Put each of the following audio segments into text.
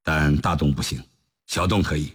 但大洞不行，小洞可以。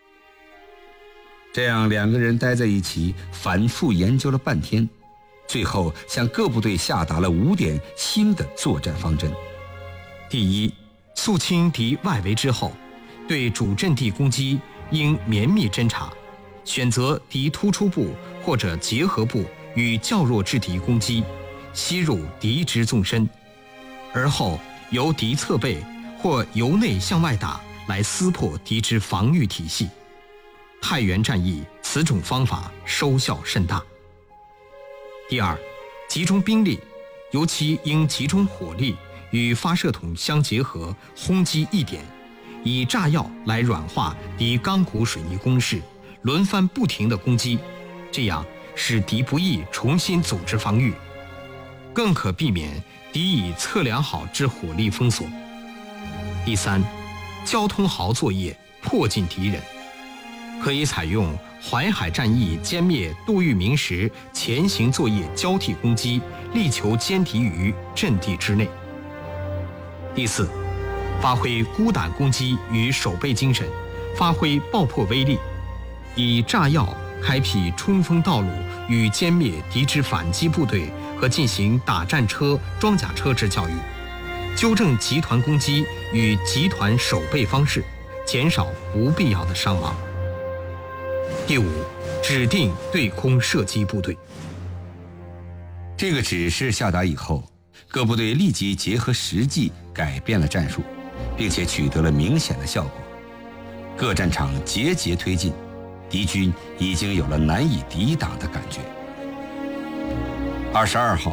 这样两个人待在一起，反复研究了半天，最后向各部队下达了5点新的作战方针。 第一，肃清敌外围之后，对主阵地攻击应绵密侦察，选择敌突出部或者结合部与较弱之敌攻击，吸入敌之纵深，而后由敌侧背或由内向外打来撕破敌之防御体系。太原战役此种方法收效甚大。第二，集中兵力，尤其应集中火力与发射筒相结合，轰击一点，以炸药来软化敌钢骨水泥工事，轮番不停的攻击，这样使敌不易重新组织防御，更可避免敌已测量好之火力封锁。第三，交通壕作业，迫近敌人，可以采用淮海战役歼灭杜聿明时前行作业交替攻击，力求歼敌于阵地之内。第四，发挥孤胆攻击与守备精神，发挥爆破威力，以炸药开辟冲锋道路与歼灭敌之反击部队和进行打战车、装甲车之教育，纠正集团攻击与集团守备方式，减少不必要的伤亡。第五，指定对空射击部队。 这个指示下达以后，各部队立即结合实际改变了战术，并且取得了明显的效果。各战场节节推进，敌军已经有了难以抵挡的感觉。22号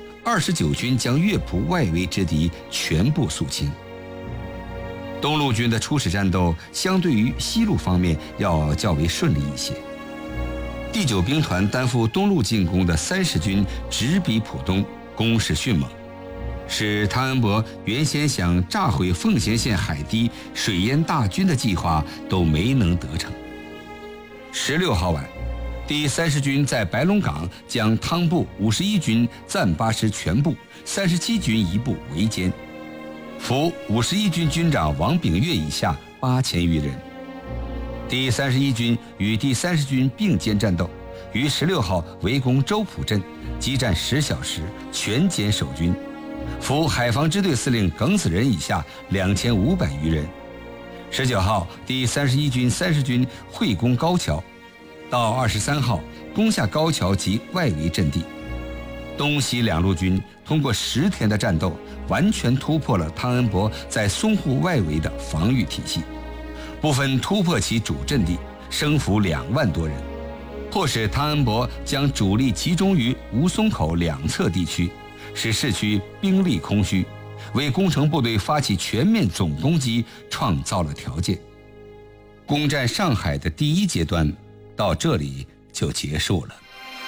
，29军将乐浦外围之敌全部肃清。东路军的初始战斗相对于西路方面要较为顺利一些。第9兵团担负东路进攻的30军直逼浦东，攻势迅猛，使汤恩伯原先想炸毁奉贤县海堤水淹大军的计划都没能得逞。16号晚，第30军在白龙岗将汤部51军暂8师全部、37军一部围歼，俘51军军长王炳岳以下8000余人。第31军与第30军并肩战斗，于16号围攻周浦镇，激战10小时，全歼守军，俘海防支队司令耿子仁以下2500余人。19号，第31军、30军会攻高桥，到23号攻下高桥及外围阵地。东西两路军通过10天的战斗，完全突破了汤恩伯在淞沪外围的防御体系，部分突破其主阵地，生俘2万多人，迫使汤恩伯将主力集中于吴淞口两侧地区，使市区兵力空虚，为工程部队发起全面总攻击创造了条件。攻占上海的第1阶段到这里就结束了。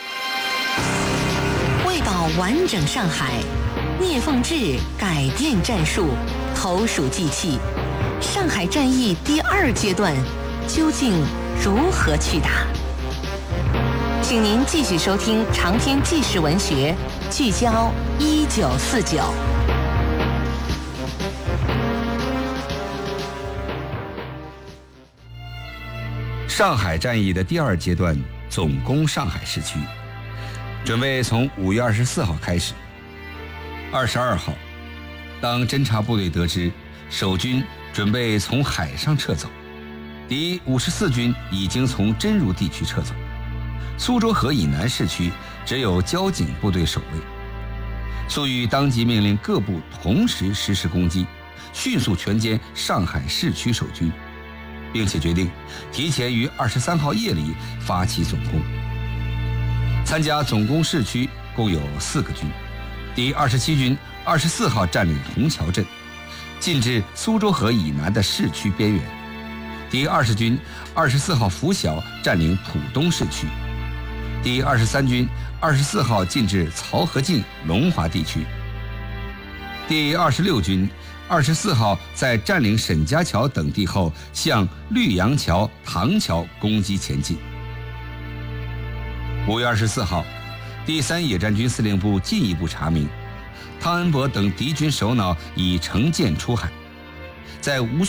为保完整上海，聂凤智改变战术，投鼠忌器。上海战役第2阶段究竟如何去打？请您继续收听长篇纪实文学《聚焦1949》。 上海战役的第2阶段总攻上海市区，准备从5月24号开始。22号，当侦察部队得知守军准备从海上撤走，第54军已经从真如地区撤走，苏州河以南市区只有交警部队守卫。粟裕当即命令各部同时实施攻击，迅速全歼上海市区守军，并且决定提前于23号夜里发起总攻。参加总攻市区共有4个军，第27军24号占领虹桥镇，进至苏州河以南的市区边缘；第20军24号拂晓占领浦东市区；第23军24号进至漕河泾、龙华地区；第26军24号在占领沈家桥等地后，向绿杨桥、唐桥攻击前进。5月24号，第3野战军司令部进一步查明，汤恩伯等敌军首脑已乘舰出海，在吴